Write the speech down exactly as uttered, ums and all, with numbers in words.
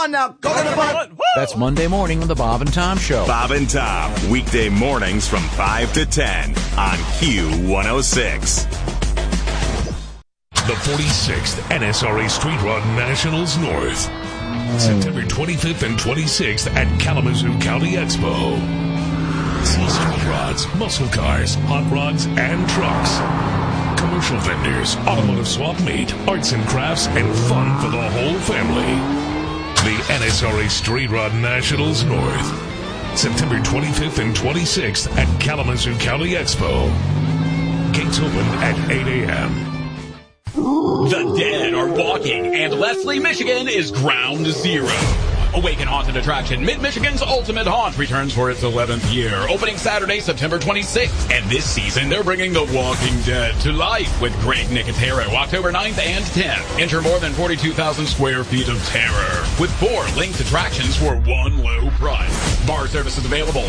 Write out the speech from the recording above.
on now. Coconut butt. That's Monday morning on the Bob and Tom Show. Bob and Tom, weekday mornings from five to ten on Q one oh six. The forty-sixth N S R A Street Rod Nationals North. September twenty-fifth and twenty-sixth at Kalamazoo County Expo. See street rods, muscle cars, hot rods, and trucks. Commercial vendors, automotive swap meet, arts and crafts, and fun for the whole family. The N S R A Street Rod Nationals North. September twenty-fifth and twenty-sixth at Kalamazoo County Expo. Gates open at eight a.m. The dead are walking, and Leslie, Michigan is ground zero. Awaken Haunted Attraction, Mid-Michigan's Ultimate Haunt, returns for its eleventh year, opening Saturday, September twenty-sixth. And this season, they're bringing The Walking Dead to life with Greg Nicotero, October ninth and tenth. Enter more than forty-two thousand square feet of terror, with four linked attractions for one low price. Bar service is available.